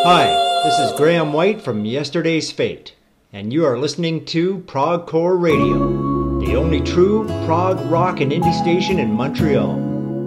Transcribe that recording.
Hi, this is Graham White from Yesterday's Fate, and you are listening to Prog Core Radio, the only true prog rock and indie station in Montreal.